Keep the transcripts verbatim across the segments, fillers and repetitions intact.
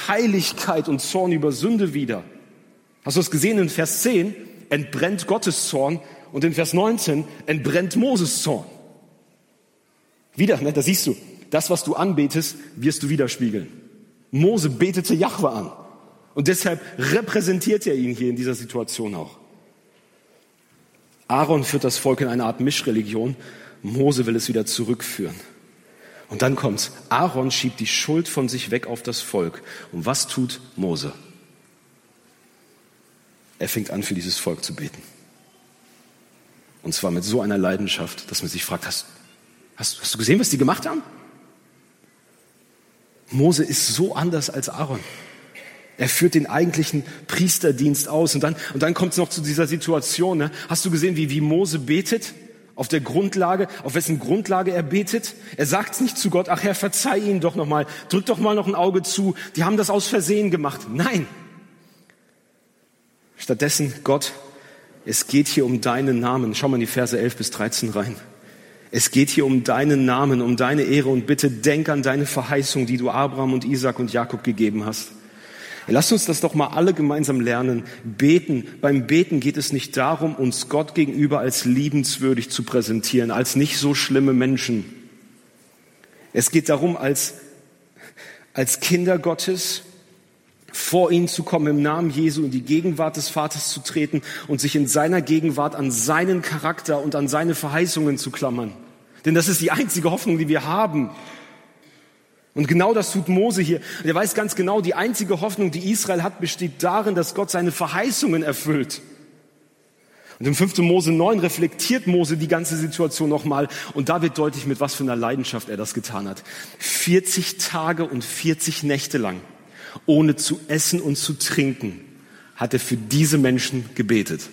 Heiligkeit und Zorn über Sünde wieder. Hast du es gesehen in Vers zehn? Entbrennt Gottes Zorn und in Vers neunzehn entbrennt Moses Zorn. Wieder, ne, da siehst du, das, was du anbetest, wirst du widerspiegeln. Mose betete Jahwe an und deshalb repräsentiert er ihn hier in dieser Situation auch. Aaron führt das Volk in eine Art Mischreligion, Mose will es wieder zurückführen. Und dann kommt's, Aaron schiebt die Schuld von sich weg auf das Volk. Und was tut Mose? Er fängt an, für dieses Volk zu beten. Und zwar mit so einer Leidenschaft, dass man sich fragt, hast, hast, hast du gesehen, was die gemacht haben? Mose ist so anders als Aaron. Er führt den eigentlichen Priesterdienst aus. Und dann, und dann kommt es noch zu dieser Situation. Ne? Hast du gesehen, wie, wie Mose betet? Auf der Grundlage, auf wessen Grundlage er betet? Er sagt nicht zu Gott, ach Herr, verzeih ihnen doch nochmal, drück doch mal noch ein Auge zu. Die haben das aus Versehen gemacht. Nein. Stattdessen, Gott, es geht hier um deinen Namen. Schau mal in die Verse elf bis dreizehn rein. Es geht hier um deinen Namen, um deine Ehre und bitte denk an deine Verheißung, die du Abraham und Isaac und Jakob gegeben hast. Lasst uns das doch mal alle gemeinsam lernen. Beten. Beim Beten geht es nicht darum, uns Gott gegenüber als liebenswürdig zu präsentieren, als nicht so schlimme Menschen. Es geht darum, als, als Kinder Gottes vor ihn zu kommen, im Namen Jesu in die Gegenwart des Vaters zu treten und sich in seiner Gegenwart an seinen Charakter und an seine Verheißungen zu klammern. Denn das ist die einzige Hoffnung, die wir haben. Und genau das tut Mose hier. Und er weiß ganz genau, die einzige Hoffnung, die Israel hat, besteht darin, dass Gott seine Verheißungen erfüllt. Und im fünften Mose neun reflektiert Mose die ganze Situation nochmal. Und da wird deutlich, mit was für einer Leidenschaft er das getan hat. vierzig Tage und vierzig Nächte lang, ohne zu essen und zu trinken, hat er für diese Menschen gebetet.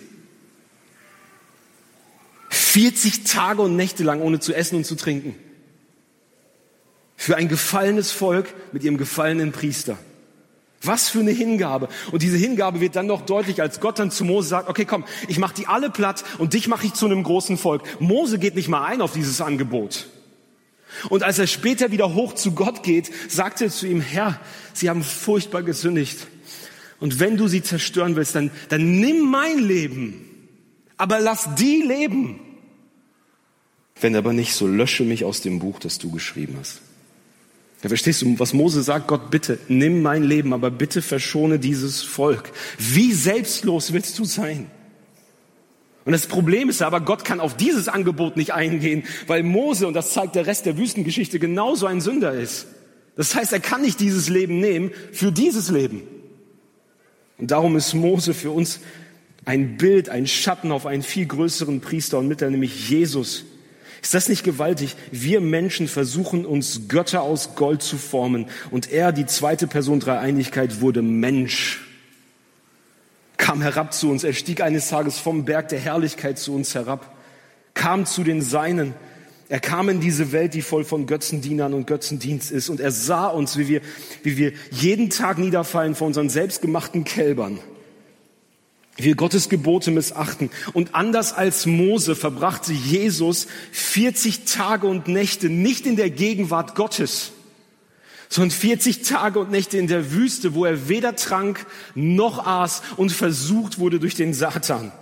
vierzig Tage und Nächte lang, ohne zu essen und zu trinken. Für ein gefallenes Volk mit ihrem gefallenen Priester. Was für eine Hingabe. Und diese Hingabe wird dann noch deutlich, als Gott dann zu Mose sagt, okay, komm, ich mache die alle platt und dich mache ich zu einem großen Volk. Mose geht nicht mal ein auf dieses Angebot. Und als er später wieder hoch zu Gott geht, sagt er zu ihm, Herr, sie haben furchtbar gesündigt. Und wenn du sie zerstören willst, dann, dann nimm mein Leben, aber lass die leben. Wenn aber nicht, so lösche mich aus dem Buch, das du geschrieben hast. Ja, verstehst du, was Mose sagt? Gott, bitte, nimm mein Leben, aber bitte verschone dieses Volk. Wie selbstlos willst du sein? Und das Problem ist aber, Gott kann auf dieses Angebot nicht eingehen, weil Mose, und das zeigt der Rest der Wüstengeschichte, genauso ein Sünder ist. Das heißt, er kann nicht dieses Leben nehmen für dieses Leben. Und darum ist Mose für uns ein Bild, ein Schatten auf einen viel größeren Priester und Mittler, nämlich Jesus. Ist das nicht gewaltig? Wir Menschen versuchen uns Götter aus Gold zu formen und er, die zweite Person Dreieinigkeit, wurde Mensch, kam herab zu uns, er stieg eines Tages vom Berg der Herrlichkeit zu uns herab, kam zu den Seinen, er kam in diese Welt, die voll von Götzendienern und Götzendienst ist und er sah uns, wie wir, wie wir jeden Tag niederfallen vor unseren selbstgemachten Kälbern. Wir Gottes Gebote missachten. Und anders als Mose verbrachte Jesus vierzig Tage und Nächte nicht in der Gegenwart Gottes, sondern vierzig Tage und Nächte in der Wüste, wo er weder trank noch aß und versucht wurde durch den Satan.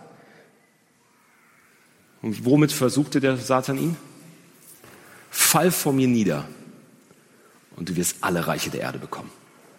Und womit versuchte der Satan ihn? Fall vor mir nieder und du wirst alle Reiche der Erde bekommen.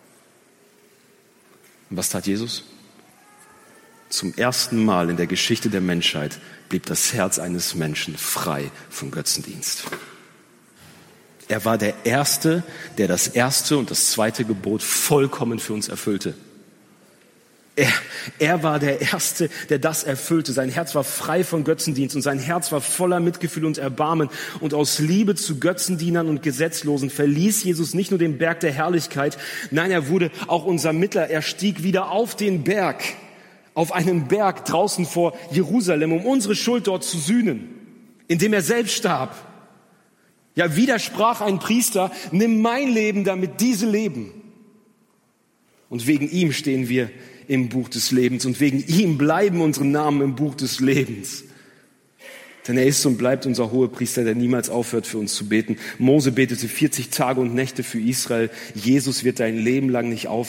Und was tat Jesus? Zum ersten Mal in der Geschichte der Menschheit blieb das Herz eines Menschen frei von Götzendienst. Er war der Erste, der das erste und das zweite Gebot vollkommen für uns erfüllte. Er, er war der Erste, der das erfüllte. Sein Herz war frei von Götzendienst und sein Herz war voller Mitgefühl und Erbarmen. Und aus Liebe zu Götzendienern und Gesetzlosen verließ Jesus nicht nur den Berg der Herrlichkeit, nein, er wurde auch unser Mittler. Er stieg wieder auf den Berg, auf einen Berg draußen vor Jerusalem, um unsere Schuld dort zu sühnen, indem er selbst starb. Ja, widersprach ein Priester, nimm mein Leben, damit diese leben. Und wegen ihm stehen wir im Buch des Lebens und wegen ihm bleiben unsere Namen im Buch des Lebens. Denn er ist und bleibt unser Hohepriester, der niemals aufhört, für uns zu beten. Mose betete vierzig Tage und Nächte für Israel. Jesus wird dein Leben lang nicht aufhören.